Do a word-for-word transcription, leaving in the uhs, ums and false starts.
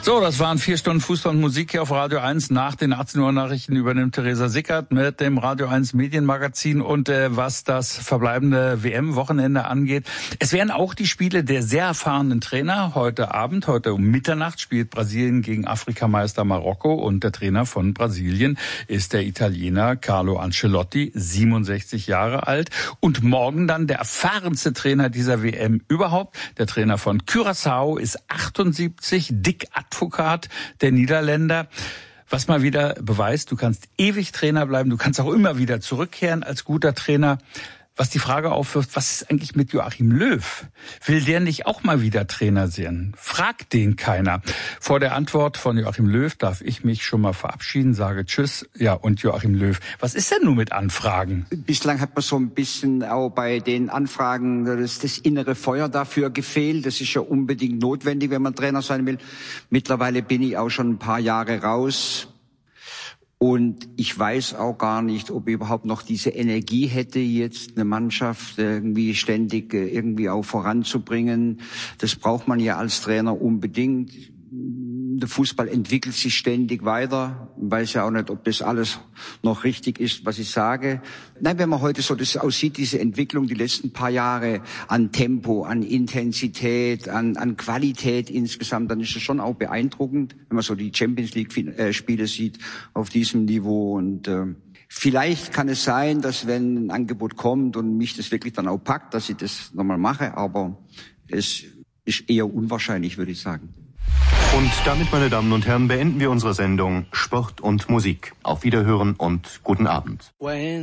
So, das waren vier Stunden Fußball und Musik hier auf Radio eins. Nach den achtzehn Uhr Nachrichten übernimmt Theresa Sickert mit dem Radio eins Medienmagazin. Und äh, was das verbleibende W M-Wochenende angeht, es werden auch die Spiele der sehr erfahrenen Trainer. Heute Abend, heute um Mitternacht spielt Brasilien gegen Afrikameister Marokko. Und der Trainer von Brasilien ist der Italiener Carlo Ancelotti, siebenundsechzig Jahre alt. Und morgen dann der erfahrenste Trainer dieser W M überhaupt. Der Trainer von Curaçao ist achtundsiebzig, Dick Advokat, der Niederländer. Was mal wieder beweist, du kannst ewig Trainer bleiben, du kannst auch immer wieder zurückkehren als guter Trainer. Was die Frage aufwirft, was ist eigentlich mit Joachim Löw? Will der nicht auch mal wieder Trainer sein? Fragt den keiner. Vor der Antwort von Joachim Löw darf ich mich schon mal verabschieden, sage Tschüss. Ja, und Joachim Löw, was ist denn nun mit Anfragen? Bislang hat man so ein bisschen auch bei den Anfragen das, das innere Feuer dafür gefehlt. Das ist ja unbedingt notwendig, wenn man Trainer sein will. Mittlerweile bin ich auch schon ein paar Jahre raus. Und ich weiß auch gar nicht, ob ich überhaupt noch diese Energie hätte, jetzt eine Mannschaft irgendwie ständig irgendwie auch voranzubringen. Das braucht man ja als Trainer unbedingt. Der Fußball entwickelt sich ständig weiter. Ich weiß ja auch nicht, ob das alles noch richtig ist, was ich sage. Nein, wenn man heute so das aussieht, diese Entwicklung, die letzten paar Jahre an Tempo, an Intensität, an, an Qualität insgesamt, dann ist es schon auch beeindruckend, wenn man so die Champions League-Spiele sieht auf diesem Niveau. Und äh, vielleicht kann es sein, dass wenn ein Angebot kommt und mich das wirklich dann auch packt, dass ich das nochmal mache. Aber es ist eher unwahrscheinlich, würde ich sagen. Und damit, meine Damen und Herren, beenden wir unsere Sendung Sport und Musik. Auf Wiederhören und guten Abend.